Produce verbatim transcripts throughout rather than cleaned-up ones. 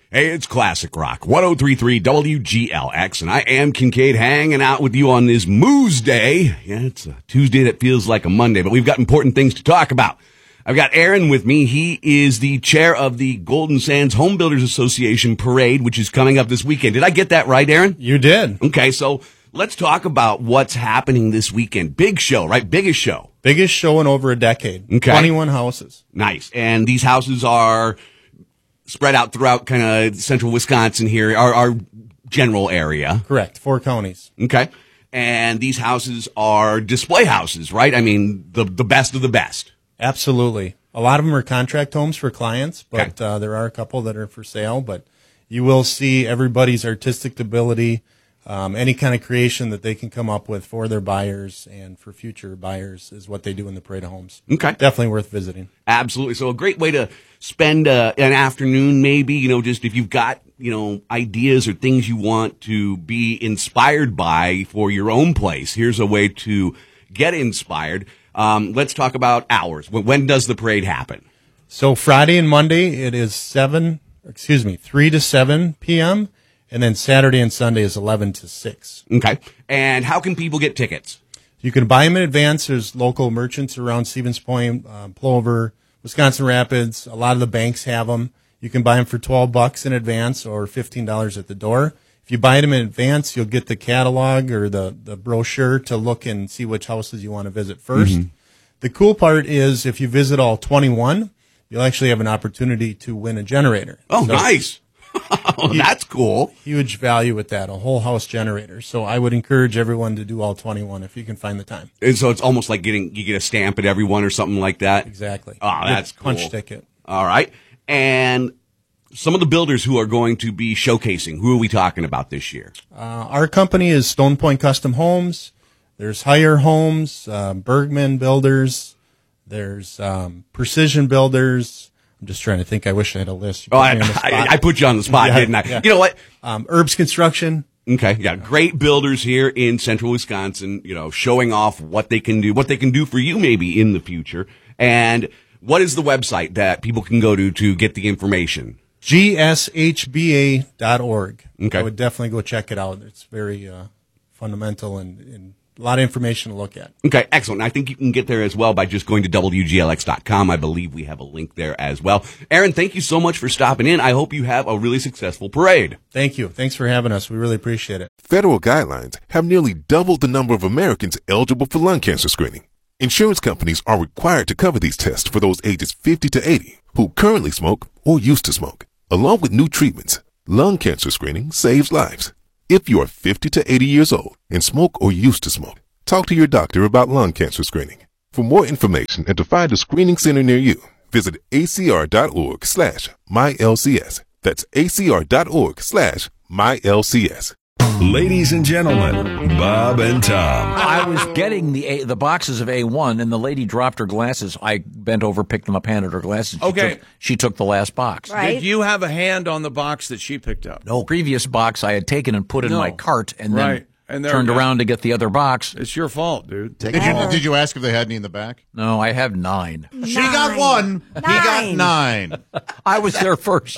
Hey, it's Classic Rock, one oh three point three W G L X, and I am Kincaid hanging out with you on this Moose Day. Yeah, it's a Tuesday that feels like a Monday, but we've got important things to talk about. I've got Aaron with me. He is the chair of the Golden Sands Home Builders Association Parade, which is coming up this weekend. Did I get that right, Aaron? You did. Okay, so let's talk about what's happening this weekend. Big show, right? Biggest show. Biggest show in over a decade. Okay. twenty-one houses. Nice. And these houses are spread out throughout kind of central Wisconsin here, our, our general area. Correct. Four counties. Okay. And these houses are display houses, right? I mean, the the best of the best. Absolutely. A lot of them are contract homes for clients, but Okay. uh, there are a couple that are for sale. But you will see everybody's artistic ability, um, any kind of creation that they can come up with for their buyers and for future buyers is what they do in the Parade of Homes. Okay. Definitely worth visiting. Absolutely. So a great way to spend uh, an afternoon, maybe, you know, just if you've got, you know, ideas or things you want to be inspired by for your own place. Here's a way to get inspired. Um, let's talk about hours. When, when does the parade happen? So Friday and Monday, it is seven, excuse me, three to seven p.m., and then Saturday and Sunday is eleven to six. Okay. And how can people get tickets? You can buy them in advance. There's local merchants around Stevens Point, um, Plover, Wisconsin Rapids. A lot of the banks have them. You can buy them for twelve bucks in advance or fifteen dollars at the door. If you buy them in advance, you'll get the catalog or the, the brochure to look and see which houses you want to visit first. Mm-hmm. The cool part is if you visit all twenty-one, you'll actually have an opportunity to win a generator. Oh, So nice. Oh, that's cool. Huge value with that, a whole house generator. So I would encourage everyone to do all twenty-one if you can find the time. And so it's almost like getting, you get a stamp at every one or something like that. Exactly. Oh, that's cool. Punch ticket. All right. And some of the builders who are going to be showcasing, who are we talking about this year? Uh, our company is Stone Point Custom Homes. There's Hire Homes, uh, Bergman Builders. There's um, Precision Builders. I'm just trying to think. I wish I had a list. You Oh, put I, me on the spot. I, I put you on the spot, Yeah, didn't I? yeah. You know what? Um, Herbs Construction. Okay, yeah, great builders here in central Wisconsin, you know, showing off what they can do, what they can do for you maybe in the future. And what is the website that people can go to to get the information? G S H B A dot org. Okay. I would definitely go check it out. It's very uh, fundamental and, and a lot of information to look at. Okay, excellent. I think you can get there as well by just going to W G L X dot com. I believe we have a link there as well. Aaron, thank you so much for stopping in. I hope you have a really successful parade. Thank you. Thanks for having us. We really appreciate it. Federal guidelines have nearly doubled the number of Americans eligible for lung cancer screening. Insurance companies are required to cover these tests for those ages fifty to eighty who currently smoke or used to smoke. Along with new treatments, lung cancer screening saves lives. If you are fifty to eighty years old and smoke or used to smoke, talk to your doctor about lung cancer screening. For more information and to find a screening center near you, visit acr.org slash MyLCS. That's acr.org slash MyLCS. Ladies and gentlemen, Bob and Tom. I was getting the A, the boxes of A one, and the lady dropped her glasses. I bent over, picked them up, handed her glasses. She Okay. Took, she took the last box. Right. Did you have a hand on the box that she picked up? No, previous box I had taken and put in No. my cart, and then Right. And there turned we go. around to get the other box. It's your fault, dude. Did you, did you ask if they had any in the back? No, I have nine. She got one. He got Nine. nine. I was there first.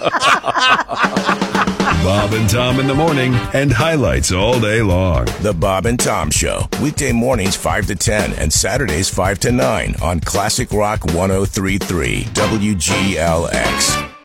Bob and Tom in the morning and highlights all day long. The Bob and Tom Show, weekday mornings five to ten and Saturdays five to nine on Classic Rock one oh three point three W G L X.